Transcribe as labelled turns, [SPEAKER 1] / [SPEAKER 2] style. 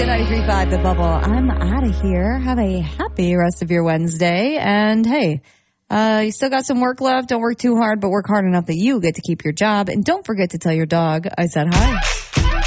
[SPEAKER 1] 93.5 The Bubble. I'm out of here. Have a happy rest of your Wednesday. And hey, you still got some work left. Don't work too hard, but work hard enough that you get to keep your job. And don't forget to tell your dog I said hi.